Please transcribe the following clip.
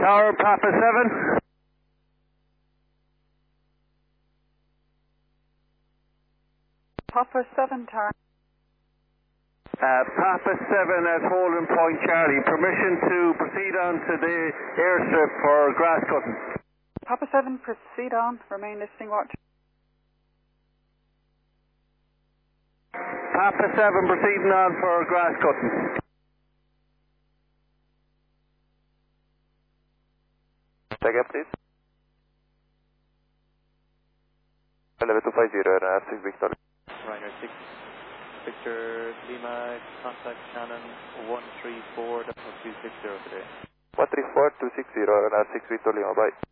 Tower, Papa 7. Papa 7 Tower. Papa 7 at Holden Point, Charlie. Permission to proceed on to the airstrip for grass cutting. Papa 7, proceed on. Remain listening watch. Papa 7 proceeding on for grass cutting. Take up, please. 11250 and 6 Victor. Ryanair 6, Victor Lima, contact Shannon 134.260 today. 134.260 and 6 Victor Lima, bye.